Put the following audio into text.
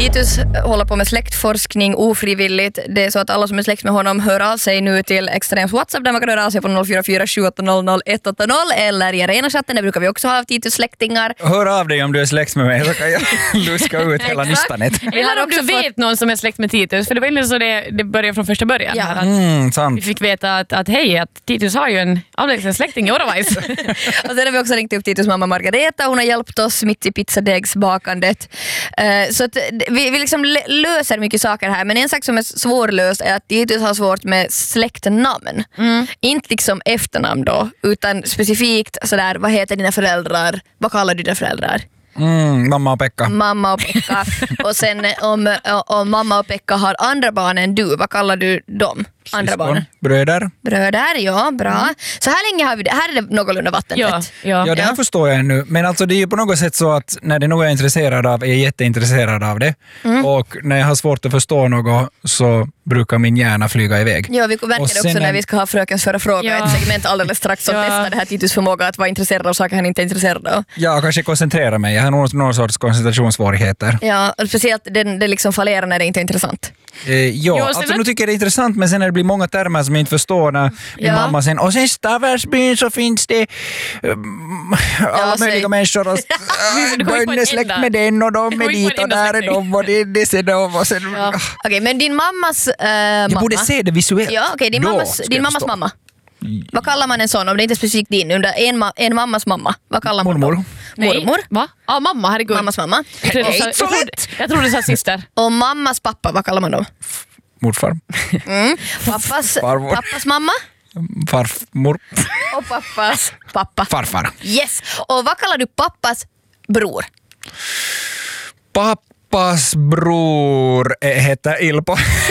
Titus håller på med släktforskning ofrivilligt. Det är så att alla som är släkt med honom hör av sig nu till Extrems WhatsApp där man kan höra av sig på 044 780 180 eller i Arena-chatten. Det brukar vi också ha av Titus släktingar. Hör av dig om du är släkt med mig så kan jag luska ut hela nystanet. Eller om du vet någon som är släkt med Titus, för det var ju så det började från första början. Ja. Sant. Vi fick veta att hej, att Titus har ju en avlägsen släkting i Åravajs. Och sen har vi också ringt upp Titus mamma Margareta. Hon har hjälpt oss mitt i pizzadegsbakandet. Så att vi liksom löser mycket saker här. Men en sak som är svårlöst är att Titus har svårt med släktnamn. Inte liksom efternamn då, utan specifikt sådär, vad heter dina föräldrar? Vad kallar du dina föräldrar? Mamma och Pekka. Mamma och Pekka. Och sen om mamma och Pekka har andra barn än du, vad kallar du dem? Andra barn. Bröder. Bröder, ja, bra. Så här länge har vi det. Här är det någorlunda vattentätt. Ja, det här förstår jag nu. Men alltså det är ju på något sätt så att när det är något jag är intresserad av är jag jätteintresserad av det. Och när jag har svårt att förstå något så brukar min hjärna flyga iväg. Ja, vi verkar också när vi ska ha frökens förra fråga ett segment alldeles strax som testar det här Titus förmåga att vara intresserad av saker han inte är intresserad av. Ja, kanske koncentrera mig. Jag har någon sorts koncentrationssvårigheter. Ja, speciellt det liksom fallerar när det inte är intressant. Alltså nu tycker jag det är intressant, men sen när det blir många termer som jag inte förstår när min mamma sen, och sen Stavarsbyn så finns det alla möjliga människor och barn är släkt med den och de är dit och där är de och det ser de och sen... Okej, men din mammas mamma... Jag borde se det visuellt. Ja, okej, din mammas mamma. Vad kallar man en sån om det inte är specifikt din? Under en mammas mamma. Vad kallar man mormor. Mormor? Va? Ja, mamma, herregud. Mammas mamma. Jag tror du sa syster. Och mammas pappa, vad kallar man dem? Morfar. Pappas mamma? Farmor. Och pappas pappa. Farfar. Yes. Och vad kallar du pappas bror? Pappas bror heter Ilpo.